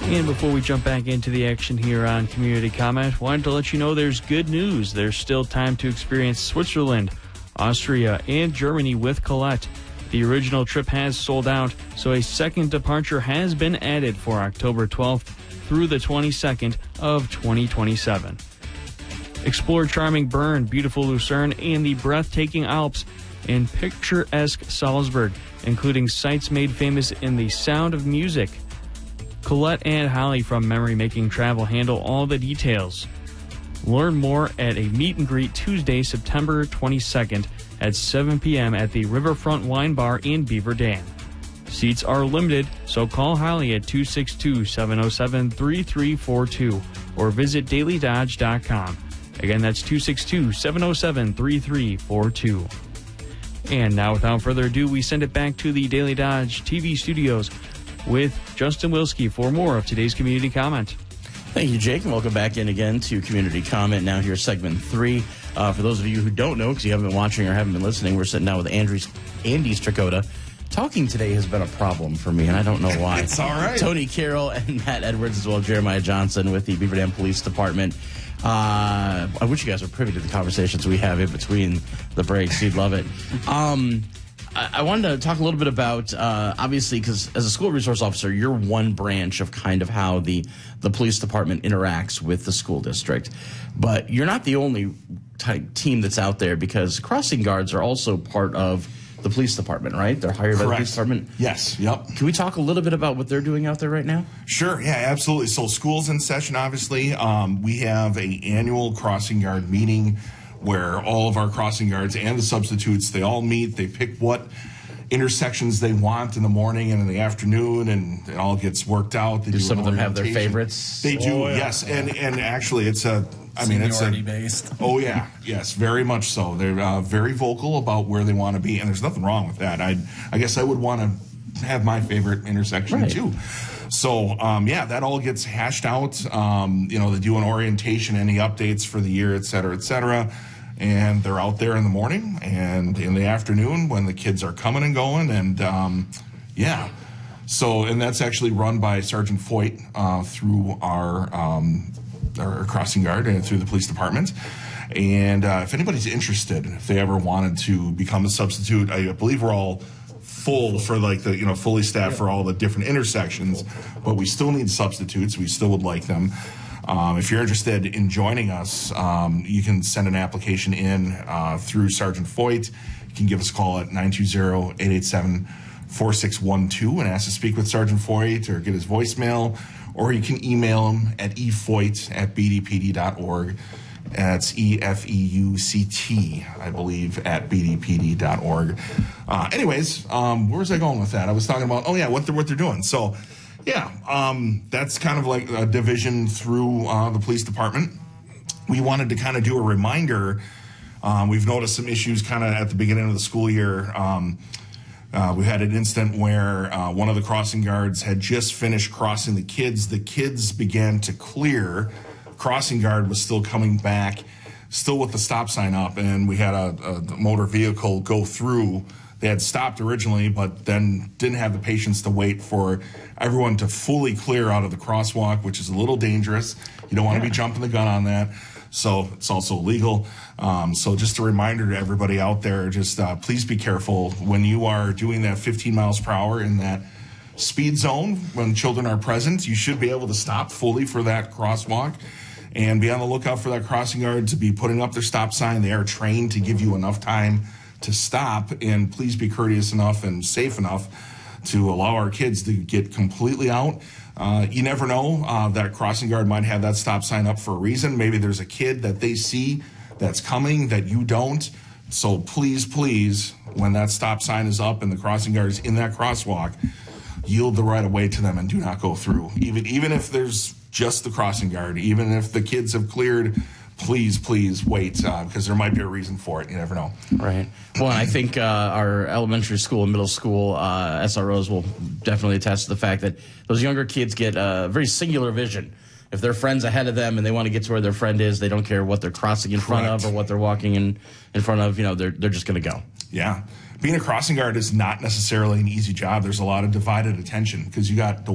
And before we jump back into the action here on Community Comment, wanted to let you know there's good news. There's still time to experience Switzerland, Austria, and Germany with Colette. The original trip has sold out, so a second departure has been added for October 12th through the 22nd of 2027. Explore charming Bern, beautiful Lucerne, and the breathtaking Alps in picturesque Salzburg, including sites made famous in The Sound of Music. Colette and Holly from Memory Making Travel handle all the details. Learn more at a meet and greet Tuesday, September 22nd at 7 p.m. at the Riverfront Wine Bar in Beaver Dam. Seats are limited, so call Holly at 262-707-3342 or visit dailydodge.com. Again, that's 262-707-3342. And now, without further ado, we send it back to the Daily Dodge TV studios with Justin Wilski for more of today's Community Comment. Thank you, Jake, and welcome back in again to Community Comment. Now here's segment 3. For those of you who don't know, because you haven't been watching or haven't been listening, we're sitting down with Andy Stracota. Talking today has been a problem for me, and I don't know why. It's all right. Tony Carroll and Matt Edwards, as well as Jeremiah Johnson with the Beaver Dam Police Department. I wish you guys were privy to the conversations we have in between the breaks. You'd love it. I wanted to talk a little bit about, obviously, because as a school resource officer, you're one branch of kind of how the police department interacts with the school district. But you're not the only team that's out there, because crossing guards are also part of the police department, right? They're hired by the police department? Yes, yep. Can we talk a little bit about what they're doing out there right now? Sure, yeah, absolutely. So school's in session, obviously. We have an annual crossing guard meeting where all of our crossing guards and the substitutes, they all meet, they pick what intersections they want in the morning and in the afternoon, and it all gets worked out. Do some of them have their favorites? They do, yes. And actually, it's seniority based. Oh, yeah, yes, very much so. They're very vocal about where they want to be, and there's nothing wrong with that. I guess I would want to have my favorite intersection, too. So, yeah, that all gets hashed out. They do an orientation, any updates for the year, et cetera, and they're out there in the morning and in the afternoon when the kids are coming and going, and, yeah. So, and that's actually run by Sergeant Foyt through our crossing guard and through the police department. And if anybody's interested, if they ever wanted to become a substitute, I believe we're all full for fully staffed for all the different intersections, but we still need substitutes. We still would like them. If you're interested in joining us, you can send an application in through Sergeant Foyt. You can give us a call at 920-887-4612 and ask to speak with Sergeant Foyt or get his voicemail, or you can email him at efoyt@bdpd.org. That's EFEUCT, I believe, at bdpd.org. Anyways, where was I going with that? I was talking about, what they're doing. So, yeah, that's kind of like a division through the police department. We wanted to kind of do a reminder. We've noticed some issues kind of at the beginning of the school year. We had an incident where one of the crossing guards had just finished crossing the kids. The kids began to clear. Crossing guard was still coming back, still with the stop sign up, and we had a motor vehicle go through. They had stopped originally, but then didn't have the patience to wait for everyone to fully clear out of the crosswalk, which is a little dangerous. You don't want to be jumping the gun on that. So it's also illegal. So just a reminder to everybody out there, just please be careful when you are doing that 15 miles per hour in that speed zone. When children are present, you should be able to stop fully for that crosswalk and be on the lookout for that crossing guard to be putting up their stop sign. They are trained to give you enough time to stop, and please be courteous enough and safe enough to allow our kids to get completely out. You never know, that crossing guard might have that stop sign up for a reason. Maybe there's a kid that they see that's coming that you don't. So please, when that stop sign is up and the crossing guard is in that crosswalk, yield the right of way to them and do not go through. Even if there's just the crossing guard, even if the kids have cleared, please wait, because there might be a reason for it. You never know. Right. Well, I think our elementary school and middle school SROs will definitely attest to the fact that those younger kids get a very singular vision. If their friend's ahead of them and they want to get to where their friend is, they don't care what they're crossing in front of or what they're walking in front of. They're just going to go. Yeah. Being a crossing guard is not necessarily an easy job. There's a lot of divided attention because you got the